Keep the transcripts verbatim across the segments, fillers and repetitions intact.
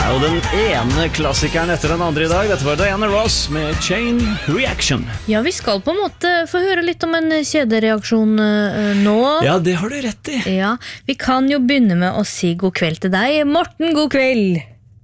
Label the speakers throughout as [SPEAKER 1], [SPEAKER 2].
[SPEAKER 1] Og den ene klassikeren etter den andre I dag, dette var Diana Ross med Chain Reaction.
[SPEAKER 2] Ja, vi skal på en måte få høre litt om en kjedereaksjon uh, nå.
[SPEAKER 1] Ja, det har du rett I.
[SPEAKER 2] Ja, vi kan jo begynne med å si god kveld til deg. Morten, god kveld.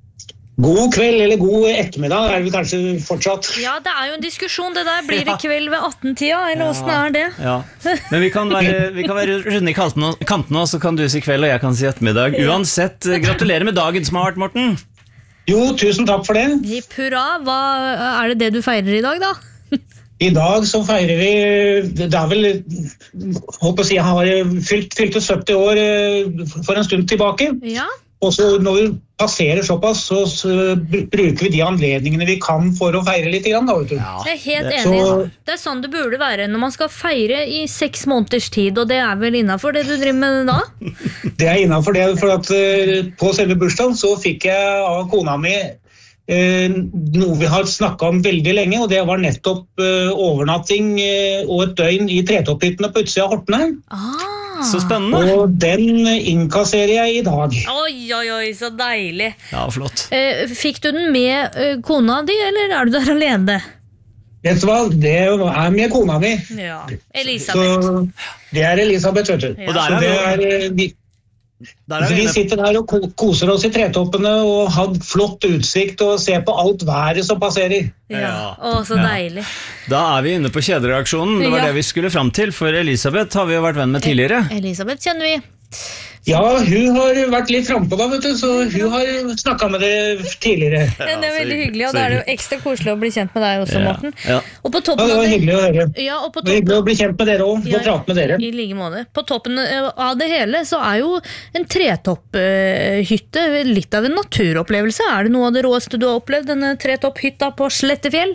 [SPEAKER 3] God kveld, eller god ettermiddag, er det kanskje fortsatt.
[SPEAKER 2] Ja, det er jo en diskusjon, det der. Blir det kveld ved atten-tida, eller hvordan ja. er det?
[SPEAKER 1] Ja, men vi kan være, vi kan være runde I kantene, og så kan du si kveld, og jeg kan si ettermiddag. Uansett, gratulerer med dagen som har vært, Morten.
[SPEAKER 3] Jo, tusen takk for det.
[SPEAKER 2] Hipp hurra, hva er det det du feirer I dag da?
[SPEAKER 3] I dag så feirer vi, det er vel, håper å si, jeg har fylt, fylte sytti år for en stund tilbake.
[SPEAKER 2] Ja.
[SPEAKER 3] Og så når vi passerer såpass, så, så bruker vi de anledningene vi kan for å feire litt grann, da, vet du.
[SPEAKER 2] Ja, jeg er helt enig. Så, det er sånn det burde være når man skal feire I seks måneders tid, og det er vel innenfor det du driver med da?
[SPEAKER 3] Det er innenfor det, for at uh, på selve bursdagen så fikk jeg av kona mi uh, noe vi har snakket om veldig lenge, og det var nettopp uh, overnatting uh, og et døgn I tretopphyttene på utsida av Horten her.
[SPEAKER 2] Ah.
[SPEAKER 1] Så spennende.
[SPEAKER 3] Og den innkasserer jeg I dag.
[SPEAKER 2] Oi, oi, oi, så deilig.
[SPEAKER 1] Ja, flott.
[SPEAKER 2] Eh, fikk du den med eh, kona di, eller er du der alene?
[SPEAKER 3] Vet du hva? Det er med kona mi.
[SPEAKER 2] Ja, Elisabeth.
[SPEAKER 3] Så det er Elisabeth, vet du.
[SPEAKER 2] Ja.
[SPEAKER 1] Og der er
[SPEAKER 3] det er, vi,
[SPEAKER 1] der er vi,
[SPEAKER 3] vi sitter her og koser oss I tretoppene og har flott utsikt og ser på alt været som passerer.
[SPEAKER 2] Ja, å, så deilig.
[SPEAKER 1] Da er vi inne på kjedereaksjonen. Det var
[SPEAKER 2] Ja.
[SPEAKER 1] det vi skulle fram til, for Elisabeth har vi jo vært venn med tidligere.
[SPEAKER 2] Elisabeth kjenner vi.
[SPEAKER 3] Ja, hun har vært litt frempå da, vet du, så hun har snakket med det tidligere.
[SPEAKER 2] Ja, det er veldig hyggelig, og da er det jo ekstra koselig å bli kjent med deg også,
[SPEAKER 1] Ja.
[SPEAKER 2] Morten.
[SPEAKER 1] Ja.
[SPEAKER 2] Og på
[SPEAKER 3] Ja,
[SPEAKER 2] toppen
[SPEAKER 3] det var
[SPEAKER 2] av det...
[SPEAKER 3] hyggelig å høre.
[SPEAKER 2] Ja, og på
[SPEAKER 3] Det var hyggelig å
[SPEAKER 2] toppen...
[SPEAKER 3] bli kjent med dere også,
[SPEAKER 2] Ja,
[SPEAKER 3] få prate med dere.
[SPEAKER 2] I like måte. På toppen av det hele så er jo en tretopphytte litt av en naturopplevelse. Er det noe av det råeste du har opplevd, denne tretopphytta på Slettefjell?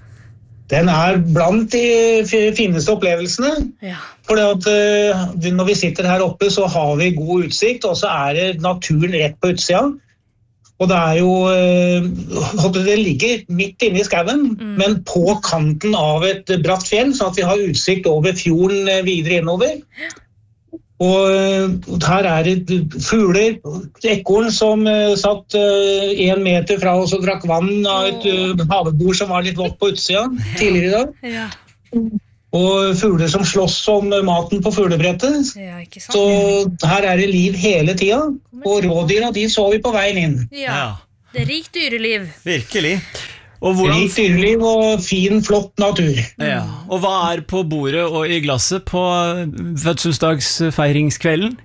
[SPEAKER 3] Den er blant de fineste opplevelsene.
[SPEAKER 2] Ja.
[SPEAKER 3] For at, uh, når vi sitter her oppe så har vi god utsikt, og så er det naturen rett på utsida. Og det er jo, uh, det ligger midt inne I skauen, mm. men på kanten av et bratt fjell, så at vi har utsikt over fjorden uh, videre innover. Og uh, her er det fugler, ekorn som uh, satt uh, en meter fra oss og drakk vann av et uh, havebord som var litt vått på utsida tidligere I dag.
[SPEAKER 2] Ja.
[SPEAKER 3] Og fugler som slåss om maten på fuglebrettet.
[SPEAKER 2] Ja, ikke sant?
[SPEAKER 3] Så her er det liv hele tida, og rådyra de så vi på veien inn.
[SPEAKER 2] Ja, det er rikt dyreliv.
[SPEAKER 1] Virkelig. Og hvordan...
[SPEAKER 3] Rikt dyreliv og fin, flott natur.
[SPEAKER 1] Ja. Og hva er på bordet og I glasset på fødselsdagsfeiringskvelden?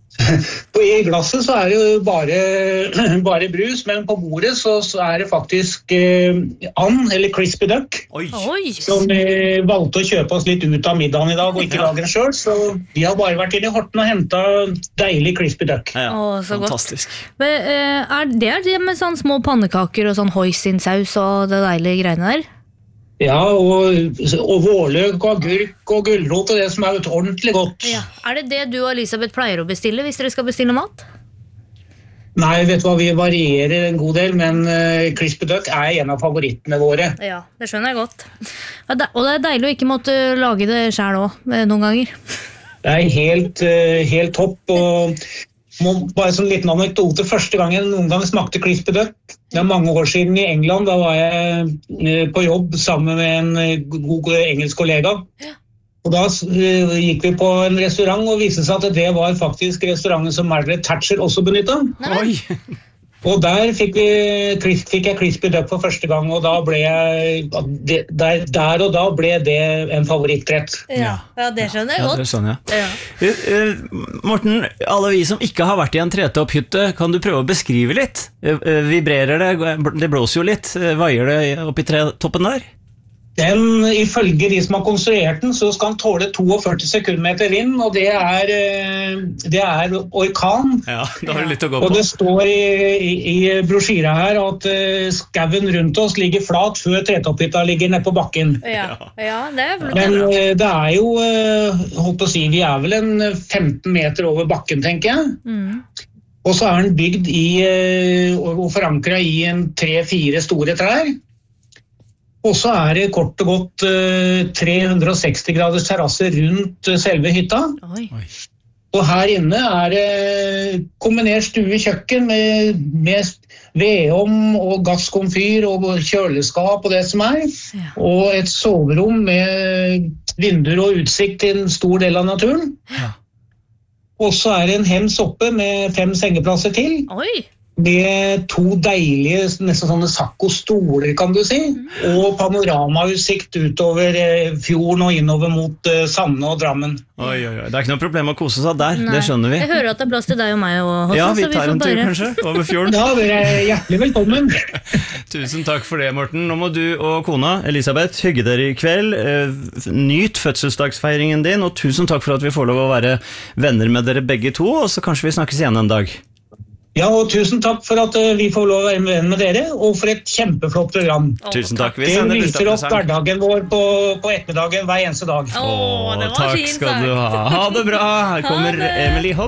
[SPEAKER 3] I glasset så er det jo bare, bare brus, men på bordet så, så er det faktisk eh, and, eller crispy duck,
[SPEAKER 1] Oi.
[SPEAKER 2] Oi.
[SPEAKER 3] som vi valgte å kjøpe oss litt ut av middagen I dag og ikke lage den selv, så vi har bare vært inne I Horten og hentet deilig crispy duck.
[SPEAKER 1] Ja,
[SPEAKER 2] Å, så godt.
[SPEAKER 1] fantastisk.
[SPEAKER 2] Men, eh, er det det med sånn små pannekaker og sånn hoisinsaus og det deilige greiene der?
[SPEAKER 3] Ja, og, og vårløk og agurk og gulrot og det som er ordentlig godt.
[SPEAKER 2] Ja. Er det det du og Elisabeth pleier å bestille hvis dere skal bestille mat?
[SPEAKER 3] Nei, vet du hva, vi varierer en god del, men uh, crispy duck er en av favorittene våre.
[SPEAKER 2] Ja, det skjønner jeg godt. Ja, det, og det er deilig å ikke måtte lage det selv også, noen ganger.
[SPEAKER 3] Det er helt, uh, helt topp, og må, bare sånn liten anekdote, første gangen noen gang smakte crispy duck, det er mange år siden I England, da var jeg uh, på jobb sammen med en uh, god engelsk kollega. Ja. Og da uh, gikk vi på en restaurant og viste seg at det var faktisk restauranten som Margaret Thatcher også benyttet.
[SPEAKER 1] Oi!
[SPEAKER 3] Og der fikk, vi, fikk jeg crispy duck for første gang, og da ble jeg, der, der og da ble det en favorittrett.
[SPEAKER 2] Ja, ja det skjønner jeg
[SPEAKER 1] ja,
[SPEAKER 2] godt.
[SPEAKER 1] Det er sånn, ja.
[SPEAKER 2] Ja.
[SPEAKER 1] Uh, uh, Morten, alle vi som ikke har vært I en tretopphytte, kan du prøve å beskrive litt? Uh, uh, vibrerer det? Det blåser jo litt. Uh, vaier det opp I tretoppen der?
[SPEAKER 3] Den, ifølge de som har konstruert den, så skal den tåle førtito sekundmeter vind, og det er, det er orkan.
[SPEAKER 1] Ja, da har du litt å gå på.
[SPEAKER 3] Og det står I, i, i brosjyra her at uh, skauen rundt oss ligger flat før tretopphytta ligger nede på bakken.
[SPEAKER 2] Ja, ja det er flott.
[SPEAKER 3] Men uh, det er jo, uh, holdt på å si, vi er vel en femten meter over bakken, tenker jeg. Mm. Og så er den bygd I, uh, og forankret I en tre-fire store trær. Og så er det kort og godt uh, tre hundre og seksti graders terrasse rundt uh, selve hytta.
[SPEAKER 2] Oi.
[SPEAKER 3] Og her inne er det kombinert stue kjøkken med, med vedom og gasskomfyr og kjøleskap og det som er.
[SPEAKER 2] Ja.
[SPEAKER 3] Og et soverom med vinduer og utsikt til en stor del av naturen.
[SPEAKER 1] Ja.
[SPEAKER 3] Og så er det en hems oppe med fem sengeplasser til.
[SPEAKER 2] Oi!
[SPEAKER 3] Med to deilige, nesten sånne sakko-stoler, kan du si. Og panoramautsikt utover eh, fjorden og innover mot eh, Sande og Drammen.
[SPEAKER 1] Oi, oi, oi. Det er ikke noe problem å kose seg der,
[SPEAKER 2] Nei.
[SPEAKER 1] det skjønner vi.
[SPEAKER 2] Jeg hører at det er plass til deg og meg også,
[SPEAKER 1] Ja, vi
[SPEAKER 2] så
[SPEAKER 1] tar
[SPEAKER 2] får
[SPEAKER 1] en tur
[SPEAKER 2] bare-
[SPEAKER 1] kanskje, over fjorden.
[SPEAKER 3] Ja, dere er hjertelig velkommen.
[SPEAKER 1] Tusen takk for det, Morten. Nå må du og kona, Elisabeth, hygge dere i kveld. Eh, Nyt fødselsdagsfeiringen din, og tusen takk for at vi får lov å være venner med dere begge to, og så kanskje vi snakkes igjen en dag.
[SPEAKER 3] Ja, og tusen takk for at eh, vi får lov å være med med dere, og for et kjempeflott program.
[SPEAKER 2] Å,
[SPEAKER 1] Tusen takk. Vi
[SPEAKER 3] Det
[SPEAKER 1] sender
[SPEAKER 3] viser opp
[SPEAKER 1] bursdagspresang.
[SPEAKER 3] hverdagen vår på, på ettermiddagen hver eneste dag.
[SPEAKER 2] Å, det var
[SPEAKER 1] Takk
[SPEAKER 2] fint
[SPEAKER 1] skal du
[SPEAKER 2] sagt.
[SPEAKER 1] ha. Ha det bra. Her kommer
[SPEAKER 2] Ha det.
[SPEAKER 1] Emily Holt.